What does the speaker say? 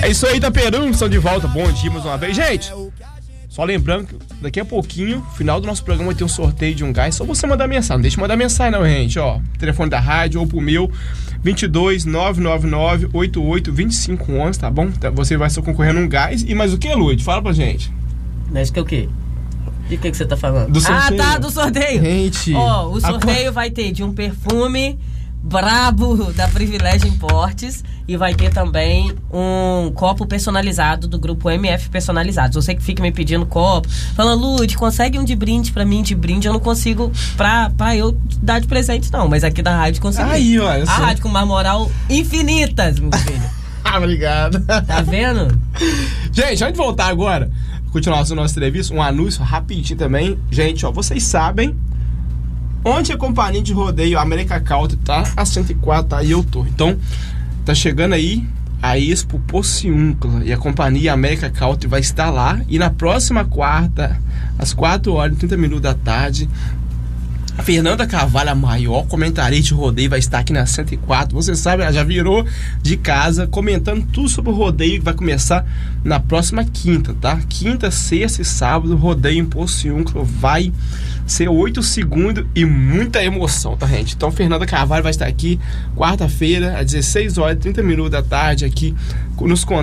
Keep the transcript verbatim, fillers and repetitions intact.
É isso aí, Itaperuna, estão de volta. Bom dia mais uma vez, gente. Só lembrando que daqui a pouquinho, no final do nosso programa, vai ter um sorteio de um gás. Só você mandar mensagem. Não deixa de mandar mensagem não, gente. Ó, telefone da rádio ou pro meu, vinte e dois, nove nove nove, oito oito, vinte e cinco onze, tá bom? Você vai estar concorrendo um gás. E mais o que, Luiz? Fala pra gente. Mas que é o quê? De que, que você tá falando? Do sorteio. Ah, tá, do sorteio. Gente. Ó, o sorteio a... vai ter de um perfume brabo da Privilégio Importes e vai ter também um copo personalizado do grupo M F Personalizados. Você que fica me pedindo copo, falando, Lud, consegue um de brinde pra mim, de brinde eu não consigo pra, pra eu dar de presente não, mas aqui da rádio consegui. Aí, olha a só. rádio com uma moral infinitas, meu filho. Ah, obrigado. Tá vendo? Gente, antes de voltar agora, continuar a nossa entrevista, um anúncio rapidinho também. Gente, ó, vocês sabem onde a companhia de rodeio América Country tá? A cento e quatro, tá? E eu tô. Então, tá chegando aí a Expo Pociúncula e a companhia América Country vai estar lá. E na próxima quarta, às quatro horas e trinta minutos da tarde, a Fernanda Carvalho, a maior comentarista de rodeio, vai estar aqui na cento e quatro. Você sabe, ela já virou de casa comentando tudo sobre o rodeio que vai começar na próxima quinta, tá? Quinta, sexta e sábado, rodeio em Pociúncula vai ser oito segundos e muita emoção, tá, gente? Então, Fernanda Carvalho vai estar aqui quarta-feira, às dezesseis horas e trinta minutos da tarde, aqui nos contando